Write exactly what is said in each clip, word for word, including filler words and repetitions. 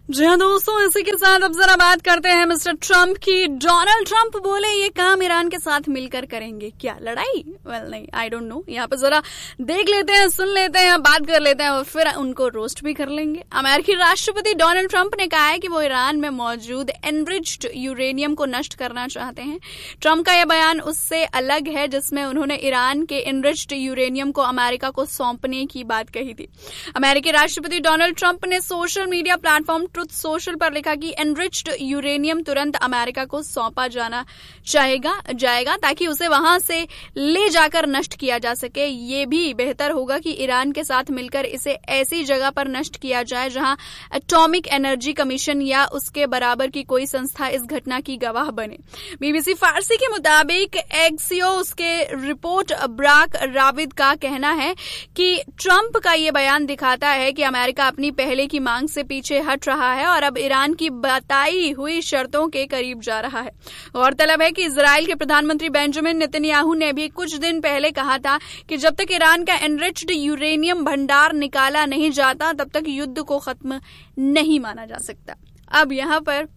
जी हाँ दोस्तों, इसी के साथ अब जरा बात करते हैं मिस्टर ट्रंप की। डोनाल्ड ट्रंप बोले ये काम ईरान के साथ मिलकर करेंगे। क्या लड़ाई? वेल well, नहीं, आई डोंट नो। यहाँ पे जरा देख लेते हैं, सुन लेते हैं, बात कर लेते हैं और फिर उनको रोस्ट भी कर लेंगे। अमेरिकी राष्ट्रपति डोनाल्ड ट्रंप ने कहा है कि वो ईरान में मौजूद एनरिच्ड यूरेनियम को नष्ट करना चाहते हैं। ट्रंप का यह बयान उससे अलग है जिसमें उन्होंने ईरान के एनरिच्ड यूरेनियम को अमेरिका को सौंपने की बात कही थी। अमेरिकी राष्ट्रपति डोनाल्ड ट्रंप ने social media platform truth social पर लिखा कि एनरिच्ड यूरेनियम तुरंत अमेरिका को सौंपा जाना चाहेगा जाएगा ताकि उसे वहां से ले जाकर नष्ट किया जा सके। ये भी बेहतर होगा कि ईरान के साथ मिलकर इसे ऐसी जगह पर नष्ट किया जाए जहां एटॉमिक एनर्जी कमीशन या उसके बराबर की कोई संस्था इस घटना की गवाह बने। बीबीसी फारसी के मुताबिक एक्सियोस के रिपोर्ट ब्राक राविद का कहना है कि ट्रंप का ये बयान दिखाता है कि अमेरिका अपनी पहले की मांग से पीछे हट रहा है और अब ईरान की बताई हुई शर्तों के करीब जा रहा है। गौरतलब है कि इजराइल के प्रधानमंत्री बेंजामिन नेतन्याहू ने भी कुछ दिन पहले कहा था कि जब तक ईरान का एनरिच्ड यूरेनियम भंडार निकाला नहीं जाता तब तक युद्ध को खत्म नहीं माना जा सकता। अब यहाँ पर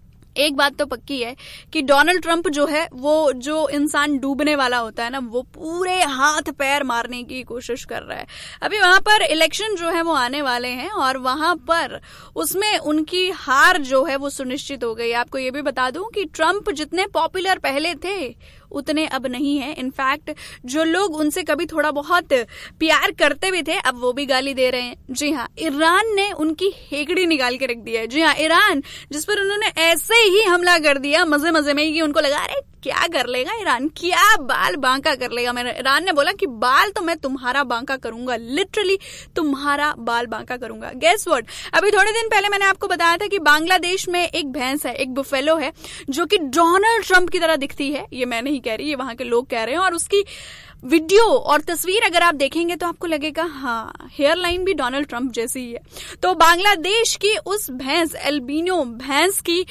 एक बात तो पक्की है कि डोनाल्ड ट्रंप जो है वो जो इंसान डूबने वाला होता है ना, वो पूरे हाथ पैर मारने की कोशिश कर रहा है। अभी वहां पर इलेक्शन जो है वो आने वाले हैं और वहां पर उसमें उनकी हार जो है वो सुनिश्चित हो गई। आपको ये भी बता दूं कि ट्रंप जितने पॉपुलर पहले थे उतने अब नहीं है। इनफैक्ट जो लोग उनसे कभी थोड़ा बहुत प्यार करते भी थे अब वो भी गाली दे रहे हैं। जी हाँ, ईरान ने उनकी हेकड़ी निकाल के रख दी है। जी हाँ, ईरान जिस पर उन्होंने ऐसे ही हमला कर दिया मजे मजे में कि उनको लगा अरे क्या कर लेगा ईरान, क्या बाल बांका कर लेगा। मैंने ईरान ने बोला कि बाल तो मैं तुम्हारा बांका करूंगा, लिटरली तुम्हारा बाल बांका करूंगा। गेस व्हाट, अभी थोड़े दिन पहले मैंने आपको बताया था कि बांग्लादेश में एक भैंस है, एक बुफेलो है जो कि डोनाल्ड ट्रंप की तरह दिखती है। ये मैं नहीं कह रही, ये वहां के लोग कह रहे हैं। और उसकी वीडियो और तस्वीर अगर आप देखेंगे तो आपको लगेगा हाँ, हेयर लाइन भी डोनाल्ड ट्रंप जैसी ही है। तो बांग्लादेश की उस भैंस, एल्बिनो भैंस की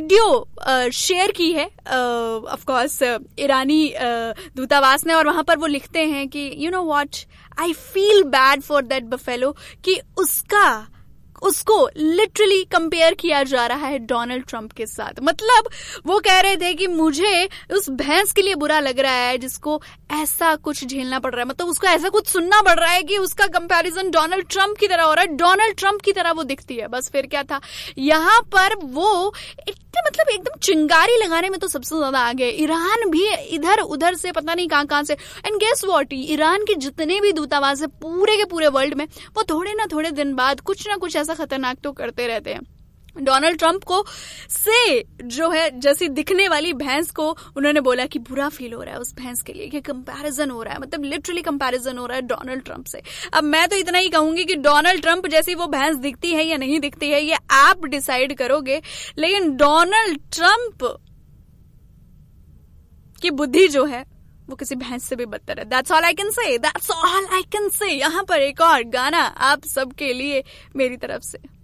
वीडियो शेयर की है ऑफ कोर्स ईरानी दूतावास ने, और वहां पर वो लिखते हैं कि you know what, I feel bad for that buffalo, कि उसका उसको लिटरली कंपेयर किया जा रहा है डोनाल्ड ट्रंप के साथ। मतलब वो कह रहे थे कि मुझे उस भैंस के लिए बुरा लग रहा है जिसको ऐसा कुछ झेलना पड़ रहा है, मतलब उसको ऐसा कुछ सुनना पड़ रहा है कि उसका कंपैरिजन डोनाल्ड ट्रंप की तरह हो रहा है, डोनाल्ड ट्रंप की तरह वो दिखती है। बस फिर क्या था, यहाँ पर वो मतलब एकदम चिंगारी लगाने में तो सबसे ज्यादा आगे। ईरान भी इधर उधर से पता नहीं कहां कहां से। एंड गेस व्हाट, ईरान के जितने भी दूतावास है पूरे के पूरे वर्ल्ड में, वो थोड़े ना थोड़े दिन बाद कुछ ना कुछ ऐसा खतरनाक तो करते रहते हैं। डोनाल्ड ट्रंप को से जो है जैसी दिखने वाली भैंस को उन्होंने बोला कि बुरा फील हो रहा है उस भैंस के लिए, कि कंपैरिजन हो रहा है, मतलब लिटरली कंपैरिजन हो रहा है डोनाल्ड ट्रंप से। अब मैं तो इतना ही कहूंगी कि डोनाल्ड ट्रंप जैसी वो भैंस दिखती है या नहीं दिखती है ये आप डिसाइड करोगे, लेकिन डोनाल्ड ट्रंप की बुद्धि जो है वो किसी भैंस से भी बदतर है। That's all I can say, that's all I can say. यहाँ पर एक और गाना आप सबके लिए मेरी तरफ से।